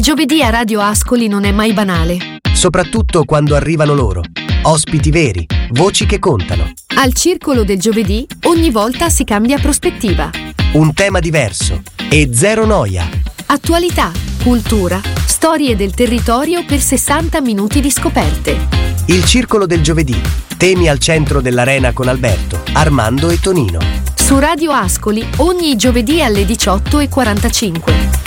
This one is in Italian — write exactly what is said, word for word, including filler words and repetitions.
giovedì a Radio Ascoli non è mai banale. Soprattutto quando arrivano loro. Ospiti veri, voci che contano. Al Circolo del Giovedì ogni volta si cambia prospettiva. Un tema diverso e zero noia. Attualità, cultura, storie del territorio per sessanta minuti di scoperte. Il Circolo del Giovedì. Temi al centro dell'arena con Alberto, Armando e Tonino. Su Radio Ascoli ogni giovedì alle diciotto e quarantacinque.